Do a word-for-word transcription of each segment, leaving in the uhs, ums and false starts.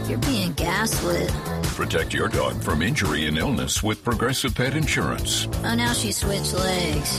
You're being gaslit. Protect your dog from injury and illness with Progressive Pet Insurance. Oh, now she switched legs.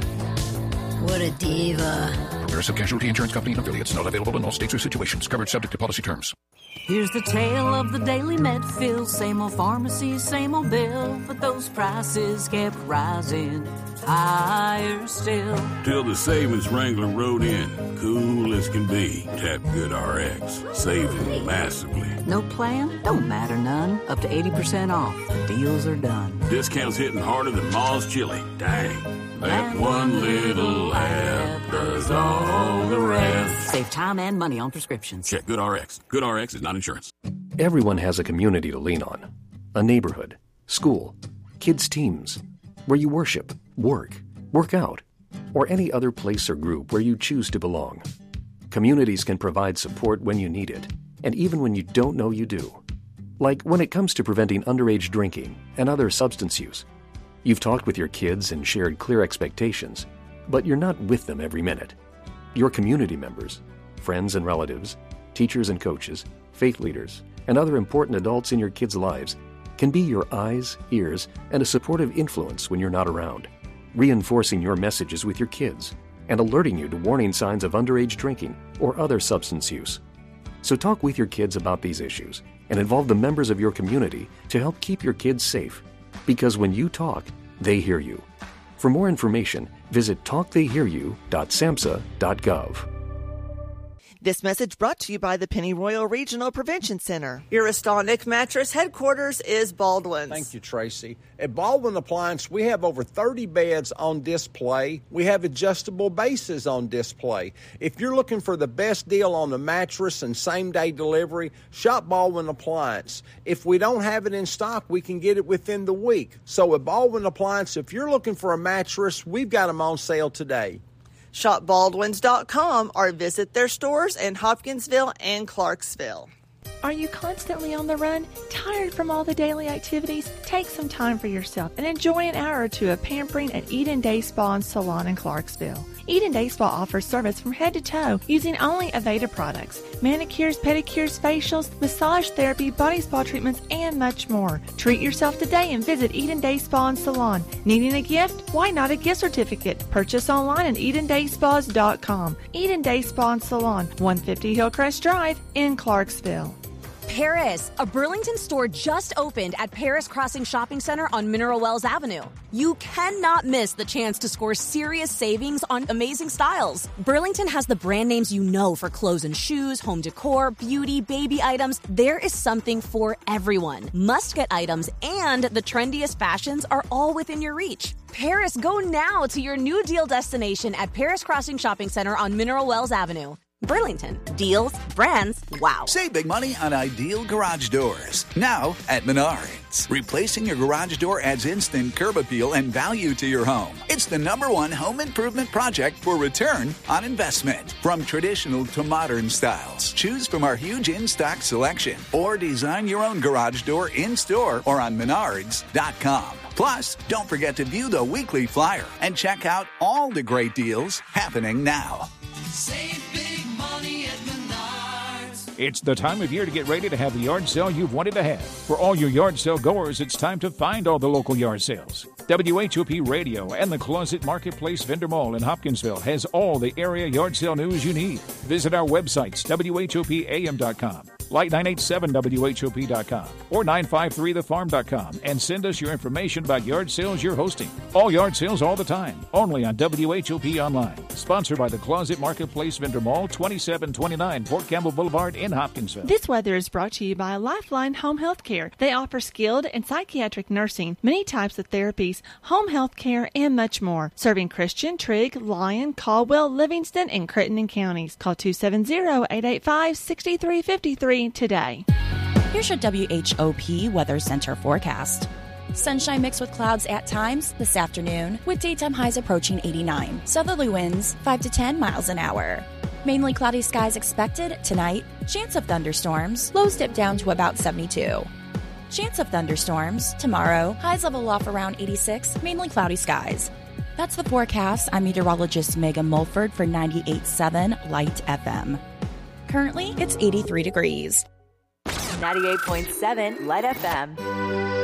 What a diva. Progressive Casualty Insurance Company and affiliates. Not available in all states or situations. Covered subject to policy terms. Here's the tale of the daily Medfill. Same old pharmacy, same old bill, but those prices kept rising higher still. Till the savings Wrangler rode in, cool as can be. Tap GoodRx, saving massively. No plan? Don't matter none. Up to eighty percent off. The deals are done. Discounts hitting harder than Ma's chili. Dang. That one little app does all the rest. Save time and money on prescriptions. Check GoodRx. GoodRx is not insurance. Everyone has a community to lean on. A neighborhood, school, kids' teams, where you worship, work, work out, or any other place or group where you choose to belong. Communities can provide support when you need it, and even when you don't know you do. Like when it comes to preventing underage drinking and other substance use. You've talked with your kids and shared clear expectations, but you're not with them every minute. Your community members, friends and relatives, teachers and coaches, faith leaders, and other important adults in your kids' lives can be your eyes, ears, and a supportive influence when you're not around, reinforcing your messages with your kids and alerting you to warning signs of underage drinking or other substance use. So talk with your kids about these issues and involve the members of your community to help keep your kids safe. Because when you talk, they hear you. For more information, visit talk they hear you dot samhsa dot gov. This message brought to you by the Pennyroyal Regional Prevention Center. Your Restonic Mattress headquarters is Baldwin's. Thank you, Tracy. At Baldwin Appliance, we have over thirty beds on display. We have adjustable bases on display. If you're looking for the best deal on the mattress and same-day delivery, shop Baldwin Appliance. If we don't have it in stock, we can get it within the week. So at Baldwin Appliance, if you're looking for a mattress, we've got them on sale today. Shop Baldwins dot com or visit their stores in Hopkinsville and Clarksville. Are you constantly on the run? Tired from all the daily activities? Take some time for yourself and enjoy an hour or two of pampering at Eden Day Spa and Salon in Clarksville. Eden Day Spa offers service from head to toe using only Aveda products, manicures, pedicures, facials, massage therapy, body spa treatments, and much more. Treat yourself today and visit Eden Day Spa and Salon. Needing a gift? Why not a gift certificate? Purchase online at eden day spas dot com. Eden Day Spa and Salon, one fifty Hillcrest Drive in Clarksville. Paris, a Burlington store just opened at Paris Crossing Shopping Center on Mineral Wells Avenue. You cannot miss the chance to score serious savings on amazing styles. Burlington has the brand names you know for clothes and shoes, home decor, beauty, baby items. There is something for everyone. Must-get items and the trendiest fashions are all within your reach. Paris, go now to your new deal destination at Paris Crossing Shopping Center on Mineral Wells Avenue. Burlington. Deals, brands, wow. Save big money on Ideal Garage Doors. Now at Menards. Replacing your garage door adds instant curb appeal and value to your home. It's the number one home improvement project for return on investment. From traditional to modern styles, choose from our huge in-stock selection or design your own garage door in-store or on menards dot com. Plus, don't forget to view the weekly flyer and check out all the great deals happening now. Save big money at Menards. It's the time of year to get ready to have the yard sale you've wanted to have. For all your yard sale goers, it's time to find all the local yard sales. W H O P Radio and the Closet Marketplace Vendor Mall in Hopkinsville has all the area yard sale news you need. Visit our websites, W H O P A M dot com, Light nine eight seven W H O P dot com, or nine five three the farm dot com, and send us your information about yard sales you're hosting. All yard sales all the time, only on W H O P Online. Sponsored by the Closet Marketplace Vendor Mall, twenty-seven twenty-nine Port Campbell Boulevard in Hopkinsville. This weather is brought to you by Lifeline Home Health Care. They offer skilled and psychiatric nursing, many types of therapies, home health care, and much more. Serving Christian, Trigg, Lyon, Caldwell, Livingston, and Crittenden counties. Call two seven zero, eight eight five, six three five three today. Here's your W H O P Weather Center forecast. Sunshine mixed with clouds at times this afternoon, with daytime highs approaching eighty-nine. Southerly winds five to ten miles an hour. Mainly cloudy skies expected tonight. Chance of thunderstorms. Lows dip down to about seventy-two. Chance of thunderstorms tomorrow. Highs level off around eighty-six. Mainly cloudy skies. That's the forecast. I'm meteorologist Megan Mulford for ninety-eight point seven Light F M. Currently, it's eighty-three degrees. ninety-eight point seven Light F M.